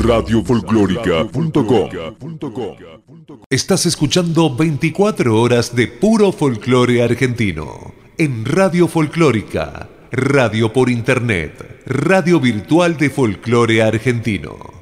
radiofolclórica.com. Estás escuchando 24 horas de puro folclore argentino en Radio Folclórica, radio por internet, radio virtual de folclore argentino.